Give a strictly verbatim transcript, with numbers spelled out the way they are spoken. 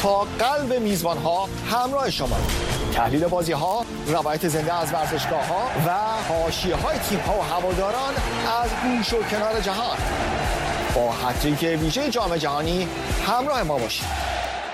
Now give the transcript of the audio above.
تا قلب میزبان ها همراه شما. تحلیل بازی ها، روایت زنده از ورزشگاه ها و حاشیه های تیم ها و هواداران از گوش و کنار جهان. با هتریک ویژه جام جهانی همراه ما باشید.